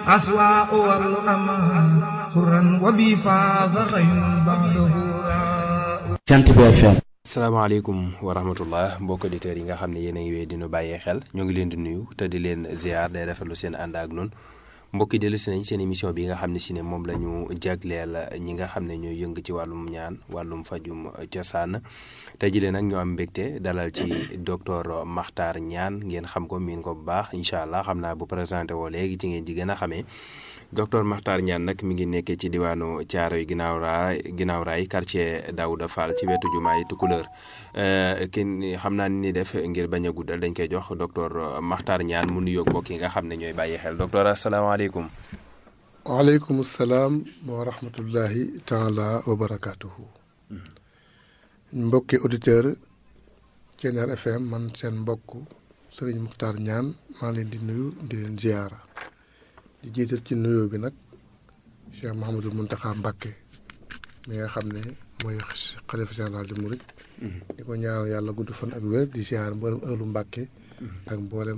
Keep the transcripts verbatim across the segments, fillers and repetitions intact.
أسواء والأمان سرا وبفاظ غير بعده. Jant bi F M. salaamaaleykum wa rahmatullah mbokk auditeurs yi nga xam ne yéen a ngi wéy di nu bàyyee xel ñoo ngi leen di nuyu te di leen ziar day rafetlu seen ànd ak noonu mbokk yi dellu si nañ seen émission bi nga xam ne si ne moom la ñu jagleel ñi nga xam ne ñooy yëng ci wàllum ñaan wàllum fajum cosaan tey jii nag ñu am mbégte dalal ci docteur Makhtar Niane ngeen xam ko miin ko bu baax incha allah xam naa bu présenté woo léegi ci ngeen ji gën a xamee. docteur Makhtar Niane nag mi ngi nekkee ci diwaanu Thiaroye ginnaaw raay ginnaaw raay quartier Daouda Fall ci wetu jumaay Tukulëër kenn xam naa ni def ngir bañ a guddal dañ koy jox docteur Makhtar Niane mu nuyoog mbokk yi nga xam ne ñooy bàyyi xel docteur asalaamaaleykum. waaleykum salaam wa rahmatullahi taala wa barakaatuhu. mbokki auditeur Thiéniere F M man seen mbokk Serigne Makhtar Niane maa leen di nuyu di leen ziyaara. di jiital ci nuyoo bi nag Cheikh Mouhamadul Mountakha Mbacké mi nga xam ne mooy xalifa général di Mouride. di ko ñaanal yàlla gudd fan ak wér di ziar mboolem ëllu Mbacké ak mboolem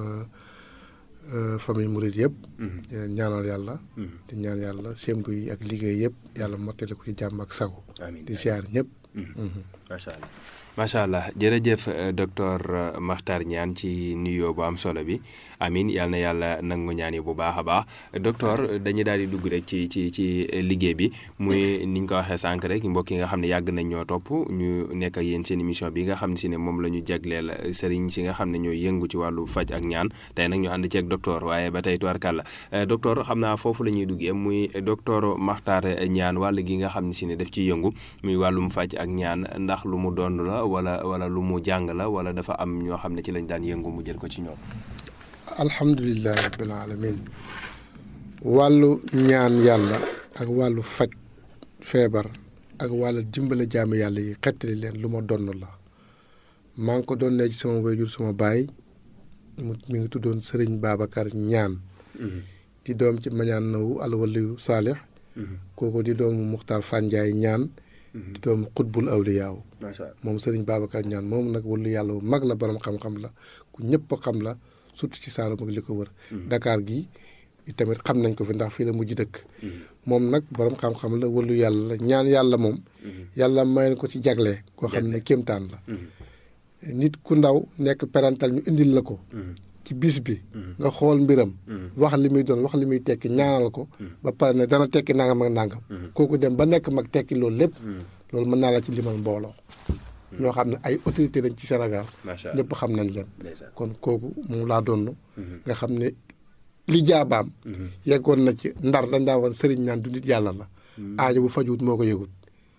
famille Mouride yëpp. di leen ñaanal yàlla. di ñaan yàlla sémbu yi ak liggéey yëpp yàlla mottali ko ci jàmm ak sago. di ziar ñëpp. macha allah macha allah jërëjëf docteur Makhtar Niane ci nuyoo bu am solo bi amin yal na yàlla nangu ñaan yi bu baax a baax docteur dañuy daal di dugg rek ci ci ci liggéey bi muy niñ ko waxee sànq rek mbokk yi nga xam ne yàgg nañ ñoo topp ñu nekk ak yéen seen émission bi nga xam si ne moom la ñu jagleel sëriñ si nga xam ne ñooy yëngu ci wàllu faj ak ñaan tey nag ñu ànd ci ak docteur waaye ba tey tubarkàlla docteur xam naa foofu la ñuy duggee muy docteur Makhtar Niane wàll gi nga xam ne si ne daf ciy yëngu muy wàllum faj ak ñaan ndax lu mu doon la wala wala lu mu jàng la wala dafa am ñoo xam ne ci lañ daan yëngu mu jël ko ci ñoom. alhamdulilah rabbil alamin wàllu ñaan yàlla ak wàllu faj feebar ak wàllu dimbale jaami yàlla yi xettali leen lu ma donn la maa ngi ko doon ne ci sama wayjur sama baay mu mi ngi tuddoon Serigne Babacar Niane. di doom ci mañaan nawu alwaliyu saalix kooku di doomu Muxtaar Fanjaay Niane. di doomu xutbul awliyaaw moom Serigne Babacar Niane moom nag wàllu yàlla bu mag la borom xam-xam la ku ñëpp xam la surtout ci Saalum ak li ko wër. Dakar gi tamit xam nañ ko fi ndax fii la mujj dëkk. moom nag borom xam-xam la wàllu yàlla la ñaan yàlla moom. yàlla may ko ci jagle koo xam ne kéemtaan la. nit ku ndaw nekk parental ñu indil la ko. ci bis bi. nga xool mbiram. wax li muy doon wax li muy tekki ñaanal ko. ba pare ne dana tekki nangam ak nangam. kooku dem ba nekk mag tekki loolu lépp. loolu mën naa la ci limal mbooloo. ñoo xam ne ay autorité lañ ci Sénégal. ñëpp xam nañ leen. kon kooku moom laa doon. nga xam ne li jaabaam. yeggoon na ci ndar dañ daa woon sëriñ naan du nit yàlla la. aajo bu fajuwut moo ko yëgut.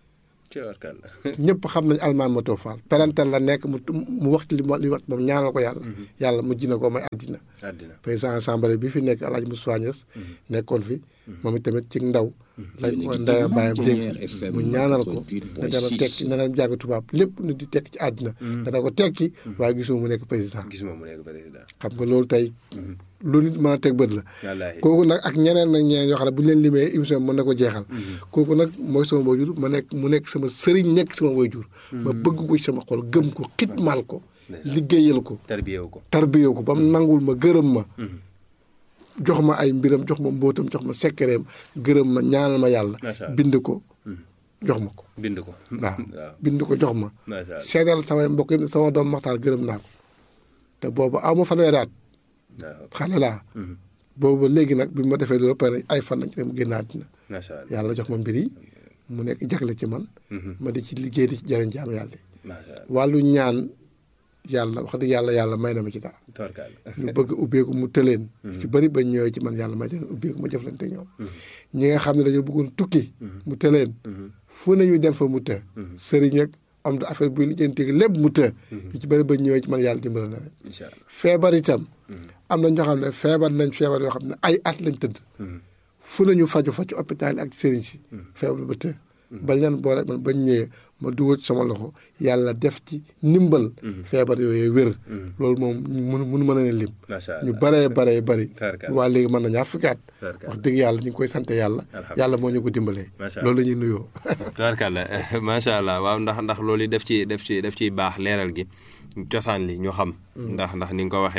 ñëpp xam nañ almaan ma toofaal parental la nekk mu mu wax ci li li wax moom ñaanal ko yàlla. yàlla mujj na ko may àddina. président assemblée bi fi nekk El Hadj Moussa Niass nekkoon fi. moom itamit ci ndaw. lañ ko ndaya bàyyam dégg mu ñaanal ko ne dana tekki ne dana jàng tubaab lépp nu di tekki ci àddina. dana ko tekki waaye gisuma mu nekk président. gisuma mu nekk président. xam nga loolu tey. lu nit mën a teg bët la. kooku nag ak ñeneen nag ñeneen yoo xam ne bu ñu leen limee émission mën na ko jeexal. kooku nag mooy sama waajur ma nekk mu nekk sama sëriñ nekk sama waajur. ma bëgg ko ci sama xol gëm ko xitmaal ko. liggéeyal ko. tarbiyewu ko tarbiyewu ko ba mu nangul ma gërëm ma. jox ma ay mbiram jox ma mbóotam jox ma sekkereem gërëm ma ñaanal ma yàlla. bind ko jox ma ko. bind ko waaw bind ko jox ma. seedal samay mbokk yi sama doom Makhtar gërëm naa ko te boobu aw ma fanweeri at xale laa. boobu léegi nag bi ma defee loolu pare ay fan lañ ci mu génn àddina. yàlla jox ma mbir yi mu nekk jagle ci man. ma di ci liggéey di ci jëriñ jaam yàlla yi. wàllu ñaan yàlla wax dëgg yàlla yàlla may na ma ci dara. ñu bëgg ubbeeku mu tëleen. ci bëri ba ñëwee ci man yàlla may leen ubbeeku ma jëflante ñoom. ñi nga xam ne dañoo bëggoon tukki. mu tëleen. fu nañu dem fa mu të. sëriñ ak am da affaire buy lijjanti lépp mu të. ñu ci bëri ba ñëwee ci man yàlla dimbala na leen. feebar itam. am na ñoo xam ne feebar nañ feebar yoo xam ne ay at lañ tëdd. fu nañu faju fa ci hôpital ak sëriñ si. feebar ba të. ba leen boole man bañ ñëwee ma dugal ci sama loxo yàlla def ci ndimbal. feebar yooyu wér. loolu moom mënu mënu mën a ne lim. ñu baree baree bari. waa léegi mën na ñaar fukki at. wax dëgg yàlla ñu ngi koy sant yàlla. yàlla moo ñu ko dimbalee. loolu la ñuy nuyoo. tubaarkàlla macha allah waaw ndax ndax loolu def ci def ci def ciy baax leeral gi cosaan li ñu xam. ndax ndax ni nga ko waxee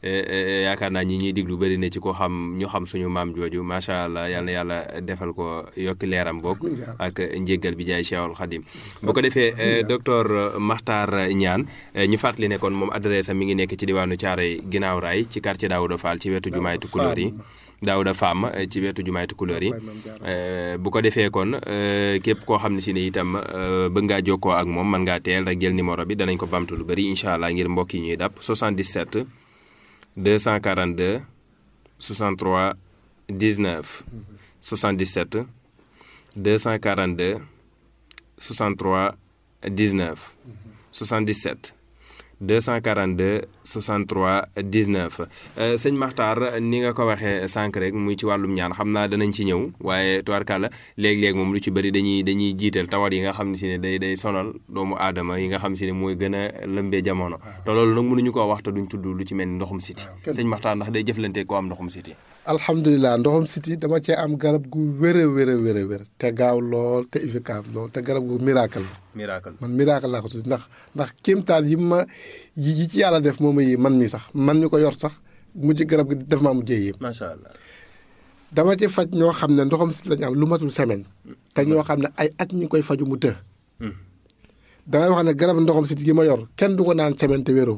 yaakaar naa ñi ñuy diglu bëri na ci ko xam ñu xam suñu maam jooju macha allah yal na yàlla defal ko yokki leeram boog ak njéggal bi jaay Cheikhul Khadim bu ko defee docteur Makhtar Niane ñu fàttali ne kon moom adresse am mi ngi nekk ci diwaanu Thiaroye ginnaaw raay ci quartier Daouda Fall ci wetu jumaay Tukulóor yi Daouda Fam ci wetu jumaay Tukulóor yi bu ko defee kon képp koo xam ne si ne itam bëgg ngaa jokkoo ak moom mën ngaa teel rek jël numéro bi danañ ko bamtu lu bëri incha allah ngir mbokk yi ñuy dàpp soixante-dix-sept deux cent quarante-deux soixante-trois dix-neuf soixante-dix-sept deux cent quarante-deux soixante-trois dix-neuf soixante-dix-sept deux cent quarante-deux soixante-trois dix-neuf sëñ Makhtar ni nga ko waxee sànq rek muy ci wàllum ñaan xam naa danañ ci ñëw waaye tubaarkàlla léeg-léeg moom lu ci bëri dañuy dañuy jiital tawat yi nga xam ne si ne day day sonal doomu aadama yi nga xam si ne mooy gën a lëmbee jamono te loolu nag mënuñu koo wax te duñ tudd lu ci mel ni ndoxum siti sëñ Makhtar ndax day jëflante ko am ndoxum siti alhamdulilah ndoxum siti dama cee am garab gu wér a wér a wér a wér te gaaw lool te efficace lool te garab gu miracle la miracle man miracle laa ko tudd ndax ndax kéemtaan yi ma yi ci yàlla def moom yi man mi sax man ñu ko yor sax mujj garab gi def maa mujjee yëpp macha allah dama ci faj ñoo xam ne ndoxam siti lañu am lu matul semaine te ñoo xam ne ay at ñu ngi koy faju mu të damay wax ne garab ndoxam siti gi ma yor kenn du ko naan semaine te wéroo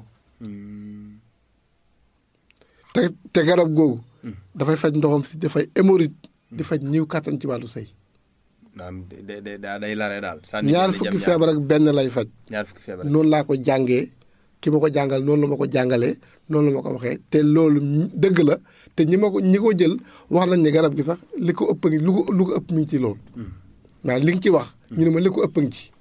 te te garab googu dafay faj ndoxam siti dafay hémorroïde di faj niw kàttan ci wàllu sëy day lare daal ñaar fukki feebar ak benn lay faj ñaar fukki feebar noonu laa ko jàngee ki ma ko jàngal noonu la ma ko jàngalee noonu la ma ko waxee te loolu dëgg la te ñi ma ko ñi ko jël wax nañ ne garab gi sax li ko ëpp ngi lu ko lu ko ëpp mi ngi ci loolu waaw li nga ci wax ñu ne ma li ko ëpp ngi ci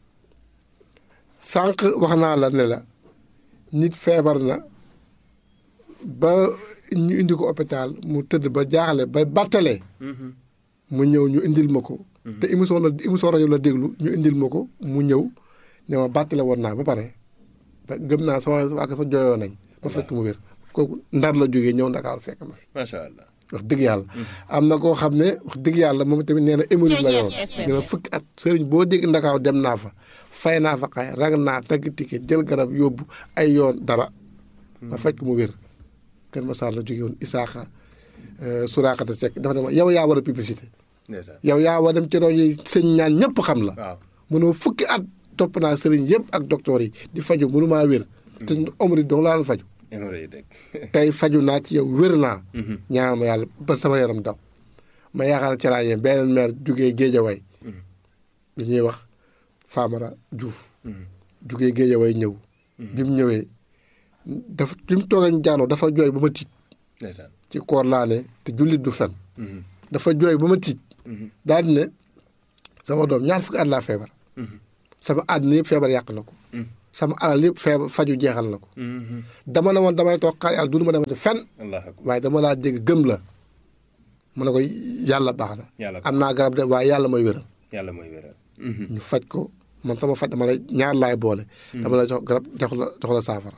sànq wax naa la ne la nit feebar na ba ñu indi ko hôpital mu tëdd ba jaaxle ba battalee mu ñëw ñu indil ma ko te émission la émission rajo la déglu ñu indil ma ko mu ñëw ne ma bàttale woon naa ba pare gëm naa sama waa ko sa jooyoo nañ ma fekk mu wér kooku ndar la jógee ñëw Ndakaaru fekk ma fi macha allah wax dëgg yàlla am na koo xam ne wax dëgg yàlla moom tamit nee na hémorroïde la yoroon dina fukki at sëriñ boo dégg Ndakaaru dem naa fa fay naa fa xay rag naa tagg ticket jël garab yóbbu ay yoon dara ma fekk mu wér Kër Massar la jógee woon Isaaxa Suraakata Seck dafa ne ma yow yaa war a publicité yow yaa war dem ci rajo yi sëñ ñaan ñëpp xam la mënoo fukki at topp naa sëriñ yëpp ak docteur yi di faju mënu maa wér te hémorroïde dong laa la faju tey faju naa ci yow wér naa ñaan ma yàlla ba sama yaram daw ma yaakaar ci laa yem beneen maire jugee Géejawaay bi ñuy wax Famara Diouf jugee Géejawaay ñëw bi mu ñëwee dafa bi mu toogee jaanoo dafa jooy ba ma tiit ci koor laa ne te jullit du fen dafa jooy ba ma tiit daal di ne sama doom ñaar fukki at laa feebar sama àddina yëpp feebar yàq na ko sama alal yëpp feebar faju jeexal na ko dama ne woon damay toog xaar yàlla dund ma demati fen waaye dama laa dégg gëm la mu ne ko yàlla baax na am naa garab de waaye yàlla mooy wéral yàlla mooy wéral ñu faj ko man sama faj dama lay ñaar laay boole dama lay jox garab jox la jox la saafara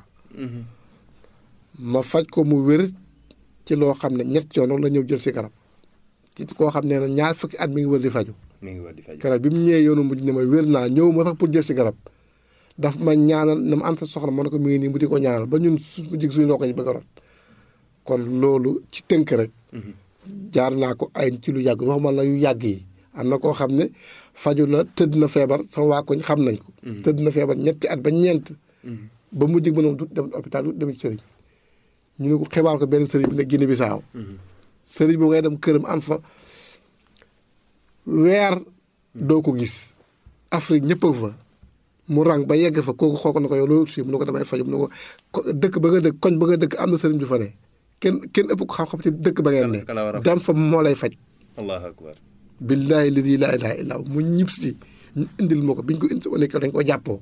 ma faj ko mu wér ci loo xam ne ñett yoon la ñëw jël si garab ci koo xam ne na ñaar fukki at mi ngi wër di faju mi ngi wër di faju garab bi mu ñëwee yoonu mujj ne ma wér naa ñëw ma sax pour jël si garab daf ma ñaanal na ma am sa soxla ma ne ko mi ngi nii mu di ko ñaanal ba ñun su jig suñu noo ko ñu bëgg a rot kon loolu ci tënk rek jaar naa ko ay ci lu yàgg waxuma la yu yàgg yi am na koo xam ne faju na tëdd na feebar sama waa koñ xam nañ ko tëdd na feebar ñetti at ba ñeent ba mu jig ma noonu du dem hôpital du dem ci sëriñ ñu ne ko xibaar ko benn sëriñ bi ne Guinée Bissau sëriñ boo ngay dem këram am fa weer doo ko gis Afrique ñëpp a fa mu rang ba yegg fa kooku xool ko ne ko yow loolu si mu ne ko damay faju mu ne ko dëkk ba nga dëkk koñ ba nga dëkk am na sëriñ ju fa ne kenn kenn ëpp ko xam-xam ci dëkk ba ngeen ne dem fa moo lay faj allahu akbar billaahi ladi laa ilaaha illaa mu ñib si ñu indil ma ko biñ ko indi nekk dañ ko jàppoo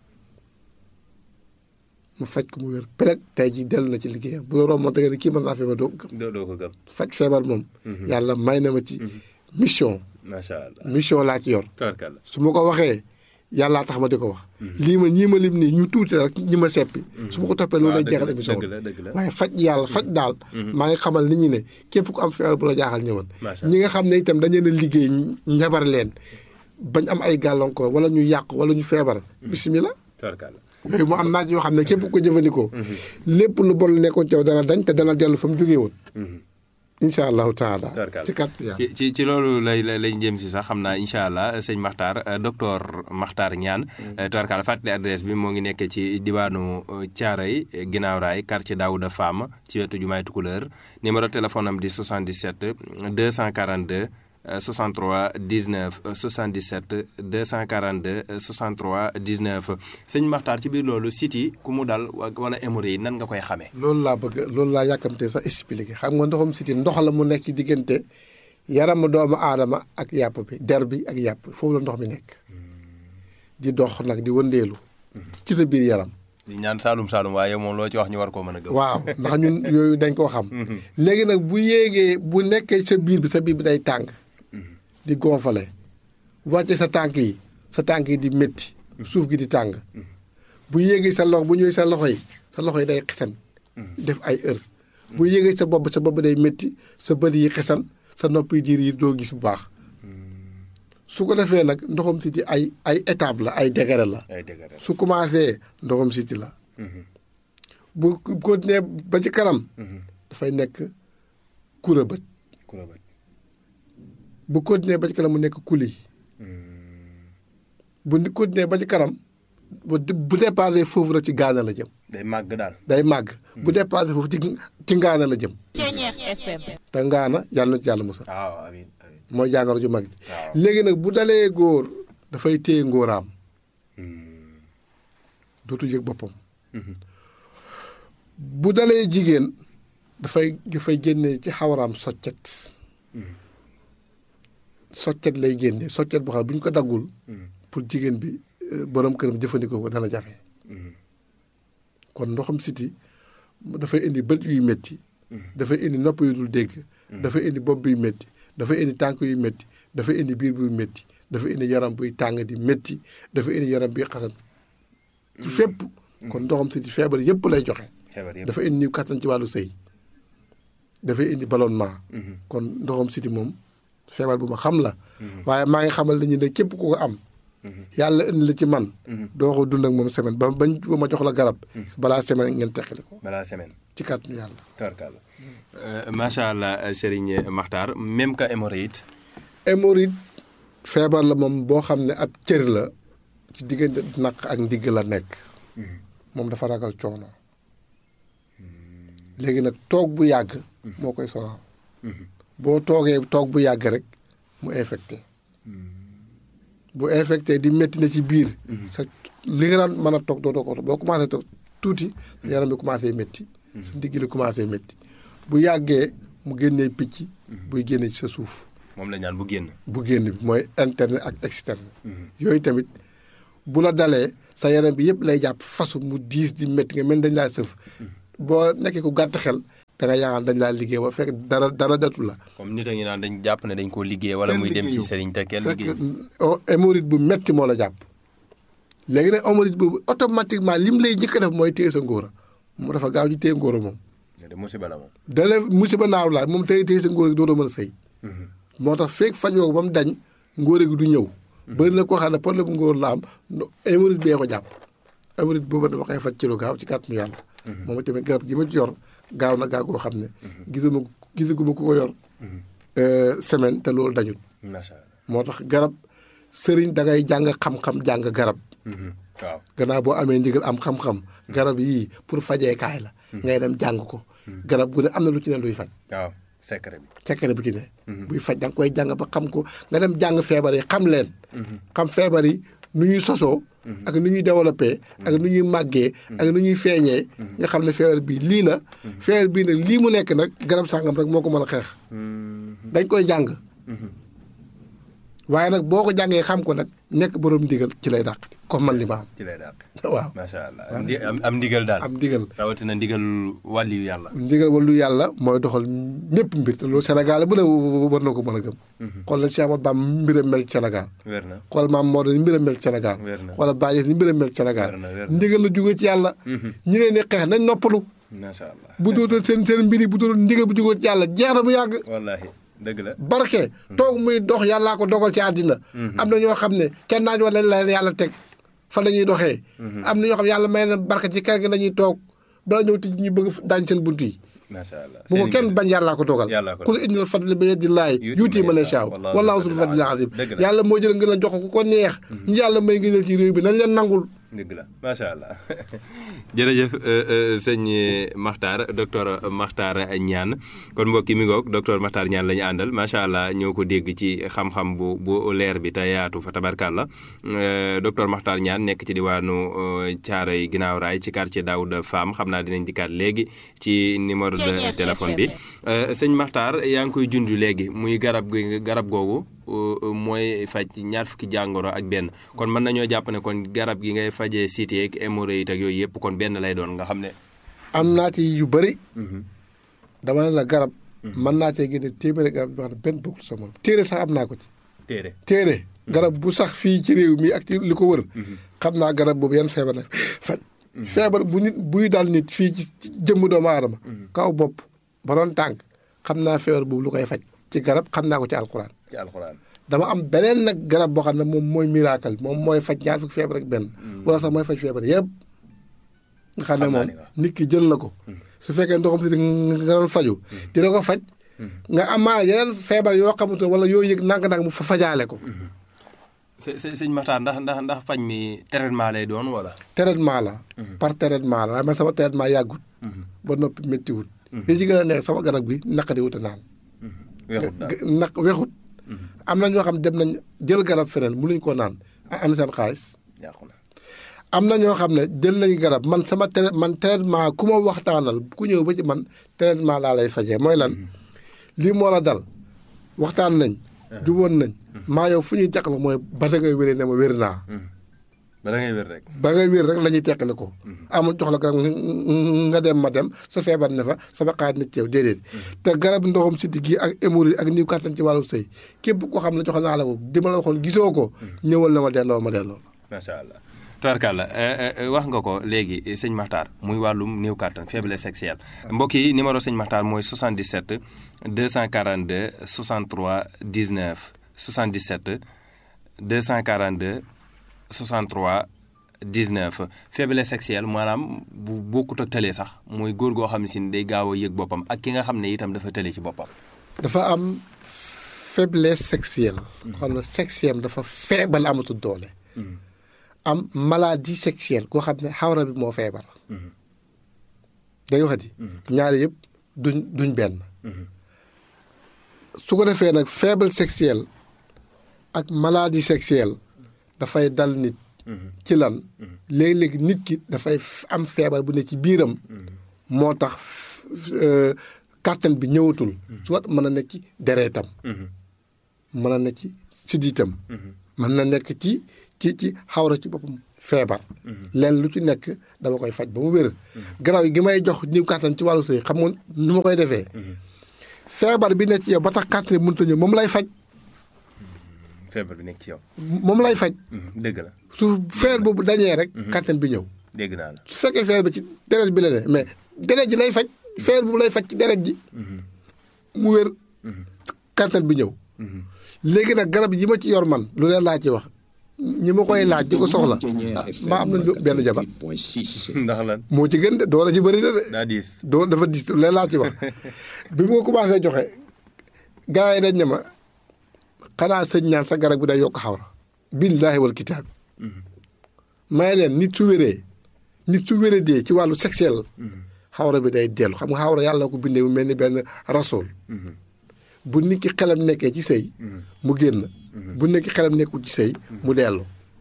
mu faj ko mu wér peut-être tey jii dellu na ci liggéeyam bu la romb da nga ne kii mën naa feebar doo ko gëm doo ko gëm faj feebar moom yàlla may na ma ci mission macha allah mission laa ci yor tabarkalla su ma ko waxee yàllaa tax ma di ko wax lii ma ñii ma lim nii ñu tuuti rek ñi ma seppi su ma ko toppee loolu lay jeexal émission waaye faj yàlla faj daal maa ngi xamal nit ñi ne képp ku am feebar bu la jaaxal ñëwal ñi nga xam ne itam dañu leen a liggéey njabar leen bañ am ay gàllankoor wala ñu yàq wala ñu feebar bisimilah tabarkalla yooyu mu am naaj yoo xam ne képp ko jëfandikoo lépp lu bon nekkoon ci yow dana dañ te dana dellu fa mu jógee woon incha allahu taala ci kat ci ci ci loolu lay lay jëm si sax xam naa incha allah sëñ Makhtar docteur Makhtar Niane tubarkalla fàttali adresse bi moo ngi nekk ci diwaanu Thiaroye ginnaaw raay quartier Daouda Fam ci wetu jumaay Tukulëër numéro téléphone am di soixante-dix-sept deux cent quarante-deux soixante-trois dix-neuf soixante-dix-sept deux cent quarante-deux soixante-trois dix-neuf sëñ Makhtar ci biir loolu siti ku mu dal wala hémorroïde nan nga koy xamee. loolu laa bëgg loolu laa yàkkamtee sax expliqué xam nga ndoxum siti ndox la mu nekk ci diggante yaramu doomu aadama ak yàpp bi der bi ak yàpp foofu la ndox mi nekk di dox nag di wëndeelu ci sa biir yaram. di ñaan Saalum Saalum waaye moom loo ci wax ñu war koo mën a gëm. waaw ndax ñun yooyu dañ koo xam. léegi nag bu yéegee bu nekkee sa biir bi sa biir bi day tàng. di gonfale wàcce sa tànk yi sa tànk yi di métti suuf gi di tàng bu yéegee sa loxo bu ñëwee sa loxo yi sa loxo yi day xesan def ay heure bu yéegee sa bopp sa bopp day métti sa bët yi xesan sa nopp yi diir yi doo gis bu baax su ko defee nag ndoxam siti ay ay étape la ay degré la su commencé ndoxam siti la bu continuer ba ci kanam dafay nekk kura bët bu continuer ba ci kanam mu nekk kuli bu ni continuer ba ci kanam bu bu dépassé foofu rek ci gaana la jëm. day màgg daal day màgg. bu dépassé foofu ci ci ngaana la jëm. te ngaana yàlla na ci yàlla musal. waaw amiin amiin mooy jàngoro ju mag ji. léegi nag bu dalee góor dafay téye ngóoraam. dootu yëg boppam. bu dalee jigéen dafay dafay génne ci xawaraam soccet. soccet lay génne soccet boo xam ne bu ñu ko daggul pour jigéen bi borom këram jëfandikoo ko dana jafe kon ndoxam siti dafay indi bët yuy métti dafay indi nopp yu dul dégg dafay indi bopp buy métti dafay indi tànk yuy métti dafay indi biir buy métti dafay indi yaram buy tàng di métti dafay indi yaram buy xasan ci fépp kon ndoxam siti feebar yëpp lay joxe dafa indi niw kattan ci wàllu sëy dafay indi ballonnement kon ndoxam siti moom feebar bu ma xam la waaye maa ngi xamal nañu ne képp ku ko am yàlla indi la ci man doo ko dund ak moom semaine ba bañ ba ma jox la garab balaa semaine ngeen teqali ko balaa semaine ci kàttanu yàlla tabarkalla macha allah Serigne Makhtar même que hémorroïde hémorroïde feebar la moom boo xam ne ab cër la ci diggante naq ak ndigg la nekk moom dafa ragal coono léegi nag toog bu yàgg moo koy sonal boo toogee toog bu yàgg rek mu infecté bu infecté di métti na ci biir sa li nga daan mën a toog doo doo ko boo commencé toog tuuti sa yaram bi commencé métti sa ndigg li commencé métti bu yàggee mu génnee picc buy génne ci sa suuf moom la ñaan bu génn bu génn bi mooy interne ak externe yooyu tamit bu la dalee sa yaram bi yëpp lay jàpp fasu mu diis di métti nga mel dañ laa sëf boo nekkee ku gàtt xel da nga yaakaar dañ laa liggéey wa fekk dara dara datu la. comme nit a ngi naan dañ jàpp ne dañ koo liggéey wala muy dem ci sëriñ te kenn liggéey fekk hémorroïde bu metti moo la jàpp léegi nag hémorroïde boobu automatiquement lim lay jëkk def mooy téye sa ngóora moom dafa gaaw ci téye ngóora moom. de musiba la moom. dale musiba naaw laa moom téye téye sa ngóora gi dootoo mën a sëy. moo tax fekk fajoo ba mu dañ ngóora gi du ñëw. bëri na koo xam ne problème ngóor la am hémorroïde bee ko jàpp hémorroïde boobu dafa koy faj ci lu gaaw ci kàttanu yàlla. moom tamit garab gi ma ci yor gaaw na gaaw goo xam ne. gisuma gisaguma ku ko yor. semaine te loolu dañul. macha allah moo tax garab sëriñ da ngay jàng xam-xam jàng garab. waaw gannaaw boo amee ndigal am xam-xam. garab yii pour fajeekaay la. ngay dem jàng ko. garab gu ne am na lu ci ne luy faj. waaw secret bi. secret bi ci ne. buy faj da nga koy jàng ba xam ko nga dem jàng feebar yi xam leen. xam feebar yi nu ñuy sosoo. ak nu ñuy développé. ak nu ñuy màggee. ak nu ñuy feeñee. nga xam ne feebar bii lii la. feebar bii nag lii mu nekk nag garab sàngam rek moo ko mën a xeex. dañ koy jàng. waaye nag boo ko jàngee xam ko nag nekk borom ndigal ci lay dàq comme man li ma am. ci lay dàq. waaw macha allah am am ndigal daal. am ndigal rawatina ndigal wàllu yàlla. ndigal wàllu yàlla mooy doxal ñëpp mbir te loolu Sénégal bu ne war na ko mën a gëm. xool na Cheikh Ahmadou Bamba mbiram mel ci Sénégal. wér na xool maam Maodo ni mbiram mel ci Sénégal. wér na xoolal Baye ni mbiram mel ci Sénégal. wér na wér na ndigal la jógee ci yàlla. ñi leen di xeex nañ noppalu. macha allah bu dootal seen seen mbir yi bu dootal ndigal bu jógee ci yàlla jeex na bu yàgg. wallaahi dëgg la. barke toog muy dox yàllaa ko dogal ci àddina am na ñoo xam ne kenn naaj wala la yàlla teg fa la ñuy doxee. am na ñoo xam yàlla may na barke ci kër gi la ñuy toog bala ñëw tij ñu bëgg daañ seen bunt yi. macha allah bu ko kenn bañ yàllaa ko toogal. yàllaa ko kul innal fadla bi yadillaahi yuutii man yashaa wallaahu zul fadlil aziim. yàlla moo jël ngeen a jox ko ku ko neex. ñu yàlla may ngeen ci réew bi nañ leen nangul. dëgg la macha allah jërëjëf sëñ Makhtar docteur Makhtar Niane kon mbokk yi mi ngoog docteur Makhtar Niane la ñu àndal macha allah ñoo ko dégg ci xam-xam bu bu leer bi te yaatu fa tabarkàlla docteur Makhtar Niane nekk ci diwaanu Thiaroye Ginnaaw Raay ci quartier Daouda Fam xam naa dinañ dikkaat léegi ci numéro de téléphone bi sëñ Makhtar yaa ngi koy junj léegi muy garab gi garab googu mooy faj ñaar fukki jàngoro ak benn kon mën nañoo jàpp ne kon garab gi ngay fajee cité ak hémorroïde ak yooyu yëpp kon benn lay doon nga xam ne. am naa ci yu bëri. dama ne la garab. mën naa cee génne téeméeri garab yoo xam ne benn bokkul sa moom téere sax am naa ko ci. téere téere garab bu sax fii ci réew mi ak ci li ko wër. xam naa garab boobu yan feebar la faj. feebar bu nit buy dal nit fii ci jëmm doomu aadama. kaw bopp ba doon tànk xam naa feebar boobu lu koy faj ci garab xam naa ko ci alxuraan. ci alxuraan dama am beneen nag garab boo xam ne moom mooy miracle moom mooy faj ñaar fukki feebar ak benn. wala sax mooy faj feebar yëpp. nga xam ne moom nit ki jël la ko. su fekkee ndoxam si nga doon faju dina ko faj. nga amaana yeneen feebar yoo xamante ne wala yoo yëg nang-nang mu fa fajaale ko. së sëñ Makhtar ndax ndax ndax faj mi traitement lay doon wala. traitement la. par traitement la waaye man sama traitement yàggut. ba noppi méttiwut. li ci gën a neex sama garab gi naqadi wut a naan. weexut daal naq weexut. am na ñoo xam dem nañ jël garab feneen mënuñ koo naan am na seen xaalis. am na ñoo xam ne jël nañ garab man sama tra man traitement ku ma waxtaanal ku ñëw ba ci man traitement laa lay fajee mooy lan lii moo la dal waxtaan nañ. juboon nañ. maa yow fu ñuy teqale mooy ba da ngay wéree ne ma wér naa. ba da ngay wér rek. ba ngay wér rek la ñuy teqale ko. amul jox la garab nga dem ma dem sa feebar ne fa sama xaaj na ci yow déedéet. te garab ndoxam siddi gi ak hémorroïde ak niw kàttan ci wàllu sëy képp koo xam ne jox naa la ko di ma la waxoon gisoo ko. ñëwal na ma delloo ma delloo. macha allah. tubarkalla wax nga ko léegi sëñ Makhtar muy wàllum néew kàttan faiblesse sexuelle mbokk yi numéro sëñ Makhtar mooy soixante-dix-sept deux cent quarante-deux soixante-trois dix-neuf soixante-dix-sept deux cent quarante-deux soixante-trois dix-neuf faiblesse sexuelle maanaam bu bokkut ak tële sax mooy góor goo xam ne si day gaaw a yëg boppam ak ki nga xam ne itam dafa tële ci boppam. dafa am faiblesse sexuelle. xam ne sexuelle dafa feebal amatul doole. am maladie sexuelle koo xam ne xawra bi moo feebar. day waxati. ñaari yëpp duñ duñ benn. su ko defee nag faible sexuelle ak maladie sexuelle dafay dal nit. ci lan léegi-léegi nit ki dafay am feebar bu ne ci biiram. moo tax kàttan bi ñëwatul. soit mën na nekk ci dereetam. mën na nekk ci siddiitam. mën na nekk ci. ci ci xawra ci boppam feebar. leen lu ci nekk dama koy faj ba mu wér. garaaw yi gi may jox niw kàttan ci wàllu sëy xam nga nu ma koy defee. feebar bi nekk ci yow ba tax kàttan bi mënut a ñëw moom lay faj. feebar bi nekk ci yow. moom lay faj. dëgg la su feer boobu dañee rek. kàttan bi ñëw. dégg naa la su fekkee feer bi ci deret bi la ne mais deret ji lay faj. feer boobu lay faj ci deret ji. mu wér. kàttan bi ñëw. léegi nag garab yi ma ci yor man lu leen laa ci wax. ñi ma koy laaj di ko soxla mbaa am nañ benn jabar ndax lan moo ci gën de doole ci bëri na de. daa diis doo dafa diis leen laa ci wax bi ma commencé joxe gars yi dañ ne ma xanaa sëñ ñaan sa garab bi day yokk xawra. billaahi wal kitaab may leen nit su wéree nit su wéree dee ci wàllu sexuel xawra bi day dellu xam nga xawra yàlla ko bindee mu mel ni benn rasool. bu nit ki xelam nekkee ci sëy mu génn. bu nekk xelam nekkul ci sëy mu dellu.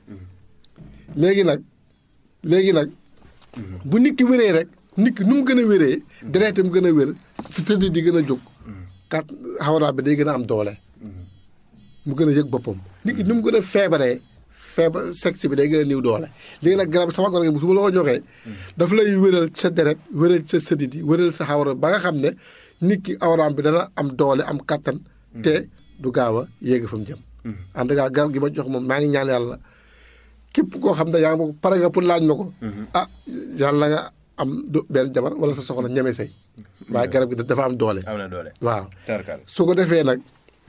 léegi nag léegi nag bu nit ki wéree rek nit ki nu mu gën a wéree deretam gën a wér sa sëddi di gën a jóg kat xawra bi day gën a am doole mu gën a yëg boppam. nit ki nu mu gën a feebaree feebar sexe bi day gën a niw doole. léegi nag garab sama garab bu su ma la ko joxee daf lay wéral sa deret wéral sa sëddi di wéral sa xawra ba nga xam ne nit ki awraam bi dana am doole am kattan te du gaaw a yéeg fa mu jëm. en tout cas garab gi ma jox moom maa ngi ñaan yàlla képp koo xam ne yaa ngi ma ko pare nga pour laaj ma ko. ah yàlla nga am benn jabar wala sa soxla ñeme sëy. waaye garab gi dafa am doole. am na doole waaw. su ko defee nag.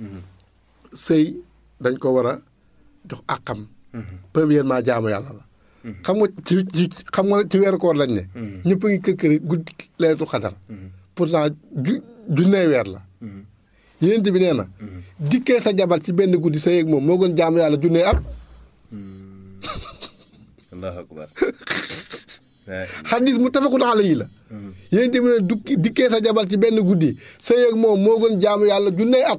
sëy dañ ko war a jox àqam. premièrement jaamu yàlla la. xam nga ci ci xam nga ci weeru koor lañ ne. ñëpp a ngi kër kër guddi laylatul xadar. pourtant ju junnee weer la. yéen bi nee na. dikkee sa jabar ci benn guddi sa yeeg moom moo gën jaamu yàlla junnee at. allahu akbar. xadis mu tafakun alayhi la. yéen bi ne du dikkee sa jabar ci benn guddi sa yeeg moom moo gën jaamu yàlla junnee at.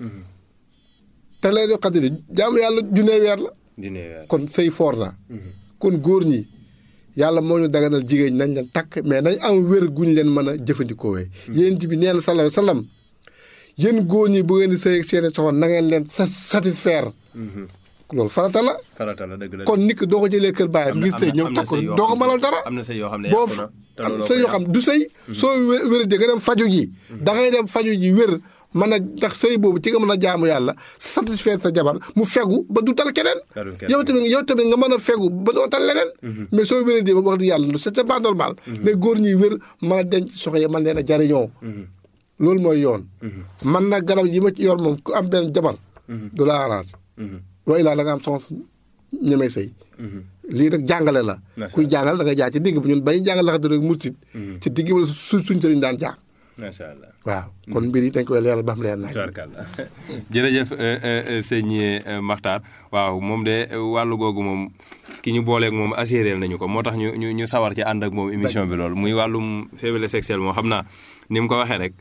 te laylatul xadar jaamu yàlla junnee weer la. junnee weer kon sëy foor na. kon góor ñi yàlla moo ñu daganal jigéen ñi nañ leen takk mais nañ am wér guñ leen mën a jëfandikoo wee. yéen bi nee na sallallahu alayhi wa sallam yéen góor ñi bu ngeen di sëy ak seen soxna na ngeen leen sa satisfaire. loolu farata la. farata la dëgg la kon nit ki doo ko jëlee kër baayam ngir sëy ñëw takk doo ko mënal dara. am na sëy yoo xam ne boo am sëy yoo xam du sëy. soo wér di nga dem faju ji. da ngay dem faju ji wér mën a ndax sëy boobu ci nga mën a jaamu yàlla satisfaire sa jabar mu fegu ba du tal keneen. yow tamit yow tamit nga mën a fegu ba doo tal leneen. mais soo wéree di ba wax di yàlla c'est pas normal. mais góor ñuy wér mën a denc soxna yi mën leen a jariñoo. loolu mooy yoon. man nag garab yi ma ci yor moom ku am benn jabar. du la arrange. waaye laa da nga am soxna ñemee sëy. lii nag jàngale la. kuy jàngal da nga jaar ci digg bi ñun bañu jàngal la rek mursit ci digg bi su suñ sëriñ daan jaar. macha allah waaw kon mbir yi dañ koy leeral ba xam leer naaj. jërëjëf sëñ Makhtar waaw moom de wàllu googu moom ki ñu booleeg moom assuré nañu ko moo tax ñu ñu ñu sawar ci ànd ak moom émission bi loolu muy wàllum faiblesse sexuelle moom xam naa ni mu ko waxee rek.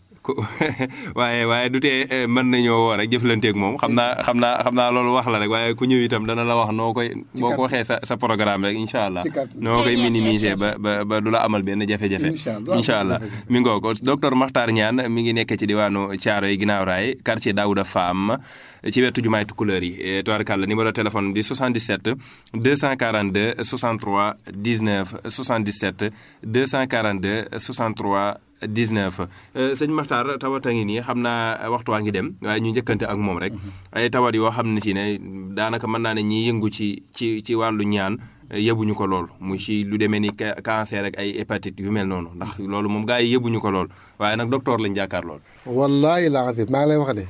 waaye waaye du tee mën nañoo woo rek jëflanteeg moom xam naa xam naa xam naa loolu wax la rek waaye ku ñëw itam dana la wax noo koy boo ko waxee sa sa programme rek incha allah noo koy minimiser ba ba ba du la amal benn jafe-jafe incha allah mi ngoo ko docteur Makhtar Niane mi ngi nekk ci diwaanu Thiaroye ginnaaw raay quartier Daouda Fam ci wetu jumaay Tukulëër yi tubaarkàlla numéro téléphone di soixante-dix-sept deux cent quarante-deux soixante-trois dix-neuf soixante-dix-sept deux cent quarante-deux soixante-trois dix-neuf sëñ Makhtar tawat a ngi nii xam naa waxtu waa ngi dem waaye ñu njëkkante ak moom rek ay tawat yoo xam ne si ne daanaka mën naa ne ñiy yëngu ci ci ci wàllu ñaan yëbuñu ko lool mu ci lu demee ni cancer ak ay hépatite yu mel noonu ndax loolu moom gars yi yëbuñu ko lool waaye nag docteur lañ jàkkaar lool. wallaahi laa xam maa ngi lay wax ne.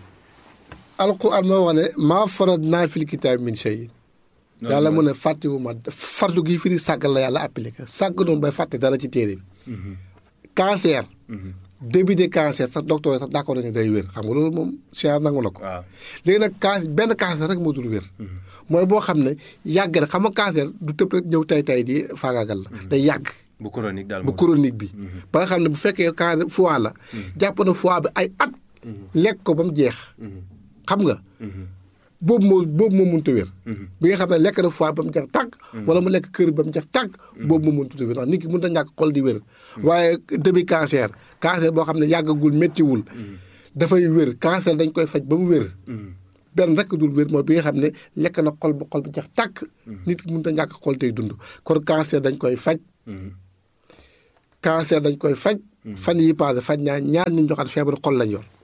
alquran moo wax ne maa faratnaa fil kitaabi min shay'in yàlla mu ne fàttewuma fardu gi firi sàggal la yàlla appliqué sàgg noonu bay fàtte dara ci téere bi. cancer. début de cancer sax docteur sax d'accord nañu day wér xam nga loolu moom science nangu na ko. waaw léegi nag cancer benn cancer rek moo dul wér. mooy boo xam ne yàgg na xam nga cancer du tëb rek ñëw tay tay di faagaagal la. day yàgg. bu chronique daal bu chronique bi. ba nga xam ne bu fekkee cancer foie la. jàpp na foie bi ay at. lekk ko ba mu jeex. xam nga. boobu moo boobu moo mënut a wér. bi nga xam ne lekk na foie ba mu jeex tàgg. wala mu lekk kër ba mu jeex tàgg. boobu moo mënut a wér ndax nit ki mënut a ñàkk xol di wér. waaye début cancer cancer boo xam ne yàggagul méttiwul. dafay wér cancer dañ koy faj ba mu wér. benn rek dul wér mooy bi nga xam ne lekk na xol ba xol bi jeex tàgg. nit ki mënut a ñàkk xol tey dund kon cancer dañ koy faj. cancer dañ koy faj. fan yi passé faj naa ñaar ñu joxaat feebaru xol lañ yor.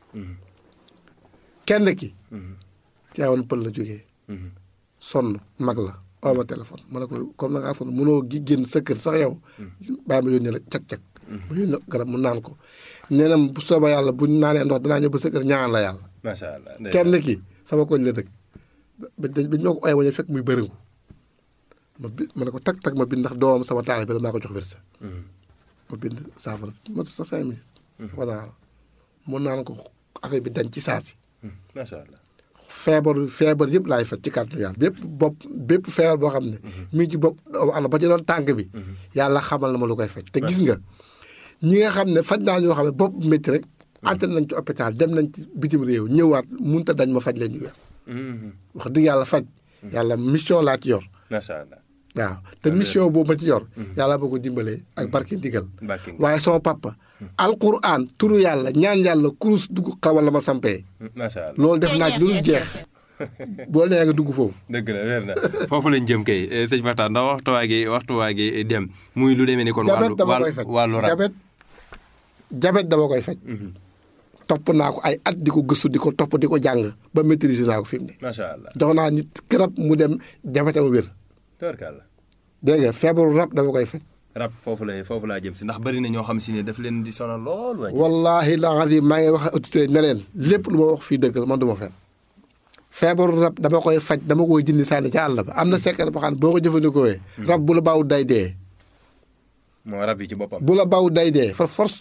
kenn ki. Tivaouane Pël la jógee. sonn mag la oo ma téléphone ma ne ko comme na ngaa sonn mënoo gi génn sa kër sax yow. bàyyi ma yónnee la cag-cag. ma yónnee garab mu naan ko. nee na bu soobee yàlla bu ñu naanee ndox danaa ñëw ba sa kër ñaan la yàlla. macha allah kenn ki sama koñ la dëkk. ba dañ ba ñoo ko ooyee ba ñu fekk muy bëriŋu. ma bi ma ne ko tag tag ma bind ndax doomam sama taal bi la maa ko jox wérsa. ma bind saafara ma sa cinq minutes. voilà mu naan ko affaire bi dañ ci saa si. macha allah. feebar feebar yëpp laay faj ci kàttanu yàlla bépp bopp bépp feebar boo xam ne. mi ngi ci bopp am na ba ci doon tànk bi. yàlla xamal na ma lu koy faj. te gis nga ñi nga xam ne faj naa ñoo xam ne bopp métti rek. entré nañ ci hôpital dem nañ ci bitim réew ñëwaat mënut a dañ ma faj leen ñu wér. wax dëgg yàlla faj. yàlla mission laa ci yor. macha allah. waaw te mission boobu ma ci yor. yàlla boo ko dimbalee ak barke ndigal. waaye sama papa. alquran turu yàlla ñaan yàlla kurus dugg xawal la ma sampee. macha allah loolu def naa ci lu dul jeex. boo nee nga dugg foofu. dëgg la weer na foofu lañ jëm kay sëñ Makhtar ndax waxtu waa gi waxtu waa gi dem muy lu demee ni kon. wàllu wàllu rab jabet jabet dama koy faj. topp naa ko ay at di ko gëstu di ko topp di ko jàng ba maîtriser naa ko fi mu ne. macha allah jox naa nit garab mu dem jabetam wér. tubarkalla. dégg nga feebaru rab dama koy faj. rab foofu la foofu laa jëm si ndax bari na ñoo xam si ne daf leen di sonal lool. wallaahi la azim maa ngi wax autorité ne leen lépp lu ma wax fii dëgg la man du ma fen feebaru rab dama koy faj dama koy dindi sànni ca àll ba am na secret boo xam ne boo ko jëfandikoo rab bu la baaw day dee. moo rab yi ci boppam. bu la baaw day dee for force.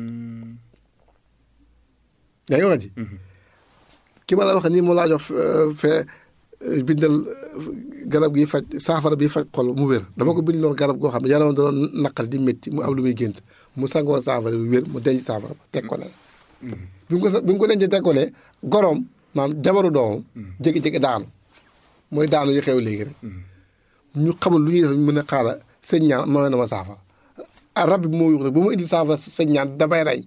yaa ngi wax ji. ki ma la wax nii mu laa jox fee bindal garab gi faj saafara bi faj xol mu wér dama ko bind loon garab goo xam ne yaram da doon naqal di métti mu am lu muy gént mu sangoo saafara bi wér mu denc saafara ba teg ko ne. bi mu ko bi mu ko dencee teg ko ne goroom maanaam jabaru doomam. jékki-jékki daanu mooy daanu yi xew léegi rek. ñu xamul lu ñuy def mën a xaaral sëñ ñaan mooy na ma saafara ah rab bi moo yuux rek bu ma indil saafara sëñ ñaan damay rey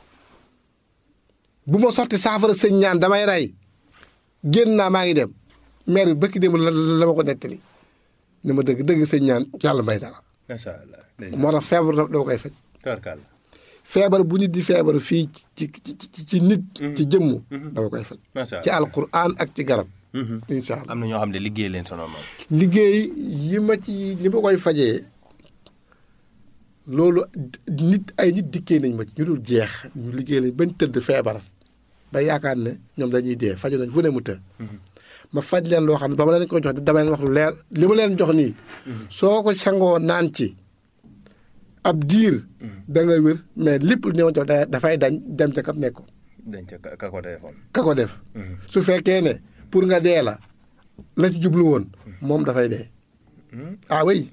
bu ma sotti saafara sëñ ñaan damay rey génn naa maa ngi dem maire bi bëkki dem la la ma ko nettali ni ma dëgg dëgg sëñ ñaan yàlla may dara. macha allah. moo tax feebar doo koy faj. tubarkalla. feebar bu nit di feebar fii ci ci ci nit. ci jëmm. dama koy faj. macha allah ci alquran ak ci garab. incha allah am na ñoo xam ne liggéey leen sonal moom. liggéey yi ma ci li ma koy fajee loolu nit ay nit dikkee nañ ma ci ñu dul jeex ñu liggéey lañ bañ tëdd feebar ba yaakaar ne ñoom dañuy dee faju nañ fu ne mu të. ma faj leen loo xam ne ba ma leen ko jox dama leen wax lu leer li ma leen jox nii. soo ko sangoo naan ci ab diir. da nga wér mais lépp lu ñu jox dafay dañ dem ca kam nekk ko. dañ ca ka ko defoon. ka ko def. su fekkee ne pour nga dee la la ci jublu woon moom dafay dee. ah oui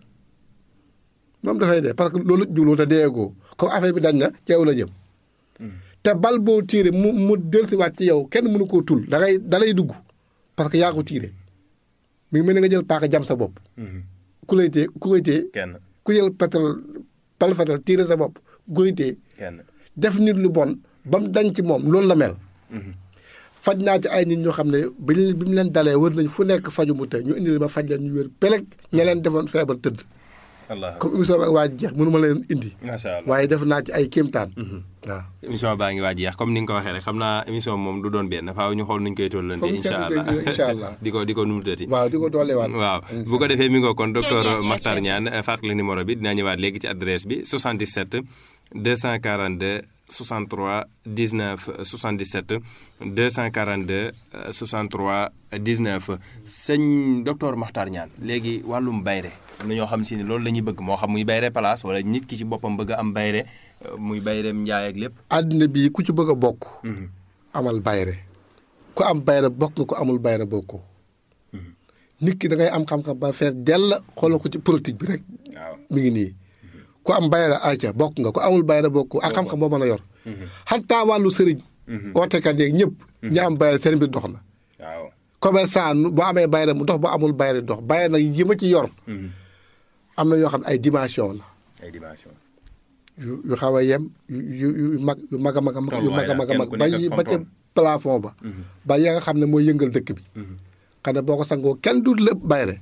moom dafay dee parce que loolu jublu te deegoo comme affaire bi dañ na ci yow la jëm. te bal boo tiire mu mu dellusiwaat ci yow kenn mënu koo tul da ngay da lay dugg parce que yaa ko tiire mi ngi mel ni nga jël paaka jam sa bopp. ku lay tee ku koy tee. kenn ku jël petal bal fetal tiire sa bopp ku koy tee. kenn def nit lu bon ba mu dañ ci moom loolu la mel. faj naa ci ay nit ñoo xam ne bi ñu bi mu leen dalee wër nañ fu nekk faju mu te ñu indi ma faj leen ñu wér peleg ña leen defoon feebar tëdd. allah comme émission bi waa jeex mënu ma leen indi. macha allah waaye def naa ci ay kéemtaan. waaw émission baa ngi waa jeex comme ni nga ko waxee rek xam naa émission moom du doon benn faaw ñu xool nuñ koy tollante. incha allah incha allah di ko di ko numutati. waaw di ko dooleewaat. waaw bu ko defee mi ngoo kon docteur Makhtar Niane fàttali numéro bi dinaa ñëwaat léegi ci adresse bi soixante-dix-sept deux cent quarante-deux soixante-trois dix-neuf soixante-dix-sept deux cent quarante-deux soixante-trois dix-neuf sëñ docteur Makhtar Niane léegi wàllum bayre am na ñoo xam si ne loolu la ñuy bëgg moo xam muy bayre place wala nit ki ci boppam bëgg a am bayre muy bayreem njaay ak lépp. àddina bii ku ci bëgg a bokk. amal bayre ku am bayre bokk nga ku amul bayre bokkoo. nit ki da ngay am xam-xam ba fees dell xoolal ko ci politique bi rek. waaw mi ngi nii. ku am bayre ayca bokk nga ku amul bayre bokk ak xam-xam boo mën a yor. xataa wàllu sëriñ. ootekat yeeg ñëpp. ñi am bayre seen mbir dox na. waaw commerçant boo amee bayre mu dox boo amul bayre dox bayre nag yi ma ci yor. am na yoo xam ne ay dimension la. ay dimension. yu yu xaw a yem yu yu mag yu mag a mag a mag yu mag a mag a mag ba ba ca plafond ba. ba ya nga xam ne mooy yëngal dëkk bi. xam ne boo ko sangoo kenn du lépp bayre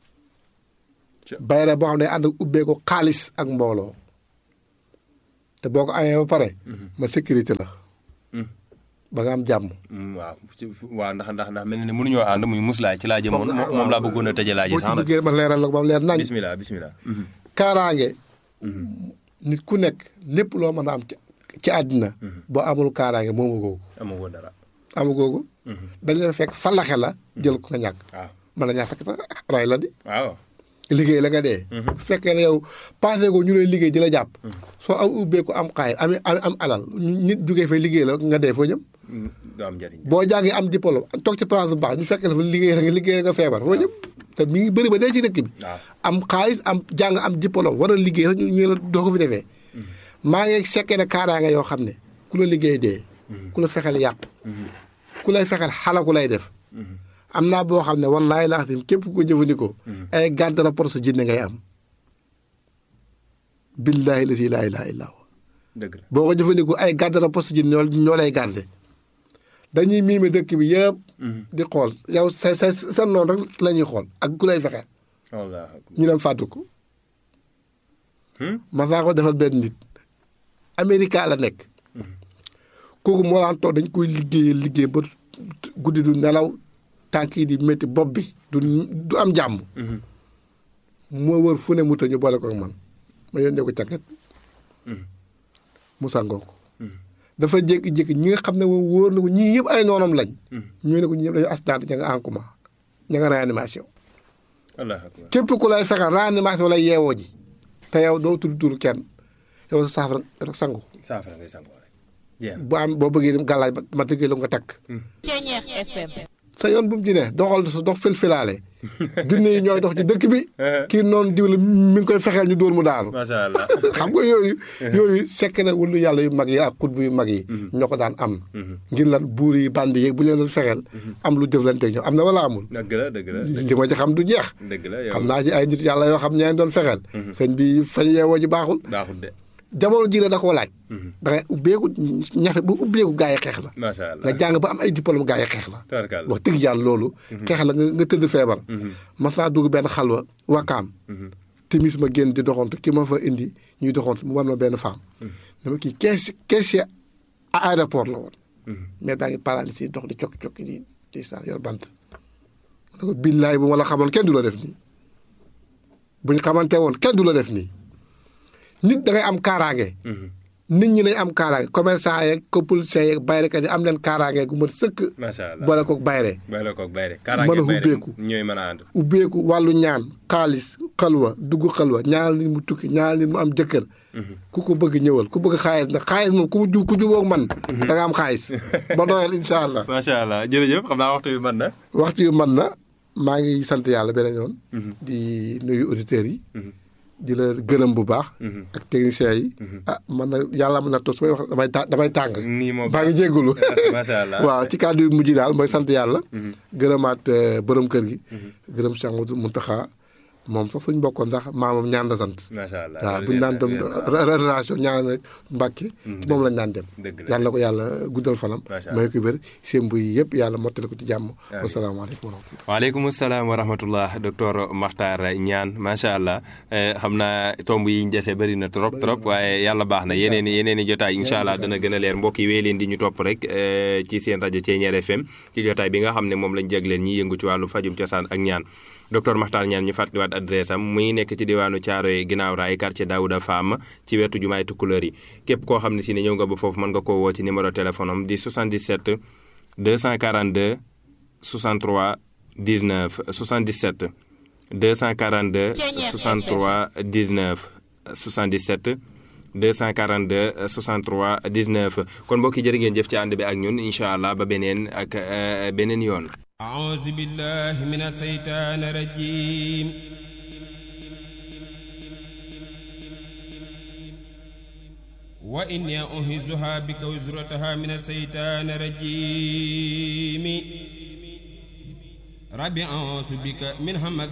bayre boo xam ne ànd ak ubbee ko xaalis ak mbooloo te boo ko amee ba pare. ma sécurité la. ba nga am jàmm. waaw waaw ndax ndax ndax mel na ne mënuñoo ànd muy muslaay ci laa jëmoon moom laa bëggoon a tëjee laa ji sax nag. ma leeral la ko ba mu leer nañ. bismillah bismillah. kaaraange. nit ku nekk lépp loo mën a am ci ci àddina. boo amul kaaraange moomu googu. amagoo dara. amu googu. dañ la fekk falaxe la jël ko nga ñàkk. waaw mën na ñaa fekk sax ray la di. waaw. liggéey la nga dee. bu fekkee ne yow passé ko ñu lay liggéey di la jàpp. soo am ubbee ko am xaay am am alal nit jugee fay liggéey la nga dee foo jëm. du am njëriñ. boo jàngee am diplôme toog ci place bu baax ñu fekkee dafa liggéey la nga liggéey nga feebar foo jëm. te mi ngi bëri ba dee ci dëkk bi. am xaalis am jàng am diplôme war a liggéey sax ñu la doo ko fi defee. maa ngi sekkee ne kaaraange yoo xam ne ku la liggéey dee. ku la fexeel yàq. ku lay fexeel xala ku lay def. am naa boo xam ne wallaahi laa xam képp ku ko jëfandikoo. ay garde rapport sa jinne ngay am. billaahi la si laa ilaaha illaa huwa. dëgg la boo ko jëfandikoo ay garde rapport sa jinne ñoo ñoo lay garde dañuy miime dëkk bi yëpp. di xool yow sa sa sa noonu rek la ñuy xool ak ku lay fexeel. ñu dem fàttu ko. ma saa ko defal benn nit. Amérique la nekk. kooku moo daan toog dañ koy liggéeyee liggéey ba guddi du nelaw. tànk yi di métti bopp bi du du am jàmm. moo wër fu ne mu ñu boole ko ak man ma yónnee ko càkket. mu sangoo ko. dafa jékki-jékki ñi nga xam ne moom wóor na ko ñii yëpp ay noonam lañ. ñu ne ko ñii yëpp dañoo accident ña nga en coma ña nga réanimation. képp ku lay fexeel réanimation lay yeewoo ji. te yow doo tudd tur kenn yow sa saafara rek sangu. saafara ngay sangu rek. bu am boo bëggee dem gàllaaj ma ma tëggee la nga takk. sa yoon bu mu ci ne doxal sa dox fël-fëlaale. junne yi ñooy dox ci dëkk bi. kii noonu diw la mi ngi koy fexeel ñu dóor mu daanu. macha allah xam nga yooyu. yooyu sekk na wëllu yàlla yu mag yi ak xutbu yu mag yi. ñoo ko daan am. ngir lan buur yi bandi yeeg bu ñu leen doon fexeel. am lu jëflanteeg ñoom am na wala amul. dëgg la dëgg la li ma ci xam du jeex. dëgg la yow xam naa ci ay nit yàlla yoo xam ñeen doon fexeel. sëñ bi fañ yeewoo ji baaxul. baaxul de. jamono ji la da koo laaj. da ngay ubbeeku ñafe bu ubbeeku gaa yi xeex la. macha allah nga jàng ba am ay diplôme gaa yi xeex la. tabarkalla wax dëgg yàlla loolu. xeex la nga nga tëdd feebar. mas naa dugg benn xalwa wakaam. timis ma génn di doxantu ki ma fa indi ñuy doxantu mu war ma benn femme. dama kii kees kees à aéroport la woon. mais daa ngi paralysé dox di cokki cokki di di saa yor bant. ma ne ko billaay bu ma la xamoon kenn du la def nii bu ñu xamante woon kenn du la def nii. nit da ngay am kaaraange. nit ñi lay am kaaraange commerçant yeeg copoliciens yeeg bayrekat yi am leen kaaraange gu mat sëkk. macha allah boole koog bayre. boole koog bayre. mën a ubbeeku ñooy mën a ànd. ubbeeku wàllu ñaan xaalis xalwa dugg xalwa ñaanal nit mu tukki ñaanal nit mu am jëkkër. ku ko bëgg ñëwal ku bëgg xaalis ndax xaalis moom ku ju ku jubóog man. da nga am xaalis ba doyal incha allah. macha allah jërëjëf xam naa waxtu yu mën na. waxtu yu mën na maa ngi sant yàlla beneen yoon. di nuyu auditeurs yi. di la gërëm bu baax. ak techniciens yi. ah man na yàlla mën na toog su may wax damay ta damay tàng. nii moom baa ngi jégalu. macha allah waaw ci kàddu yu mujj daal mooy sant yàlla. gërëmaat borom kër gi. gërëm Cheikh Mouhamadou Mountakha moom sax suñ bokkoon ndax maamam ñaan la sant. macha allah waaw bu ñu daan dem relation ñaan rek Mbàkke moom lañ daan dem. yàlla na ko yàlla guddal fanam. may ko wér sémbu yi yëpp yàlla mottali ko ci jàmm. wasalaamaaleykum wa rahmatulah. waaleykum salaam wa rahmatullah docteur Makhtar Niane macha allah xam naa tomb yi ñu dese bëri na trop trop waaye yàlla baax na yeneen i yeneen i jotaay incha allah dana gën a leer mbokk yi wéy leen di ñu topp rek ci seen rajo Thiéniere F M ci jotaay bi nga xam ne moom lañ jagleen ñi yëngu ci wàllu fajum cosaan ak ñaan docteur Makhtar Niane ñu fàttaliwaat adresse am muy nekk ci diwaanu Thiaroye ginnaaw raay quartier Daouda Fam ci wetu jumaay Tukulóor yi képp koo xam ne si ne ñëw nga ba foofu mën nga koo woo ci numéro téléphone am di soixante-dix-sept deux cent quarante-deux soixante-trois dix-neuf soixante-dix-sept deux cent quarante-deux soixante-trois dix-neuf soixante-dix-sept deux cent quarante-deux soixante-trois dix-neuf kon mbokki jërë ngeen jëf ci ànd bi ak ñun incha allah ba beneen ak beneen yoon. أعوذ بالله من الشيطان الرجيم وإني أعيذها بك وذريتها من الشيطان الرجيم رب أعوذ بك من همزات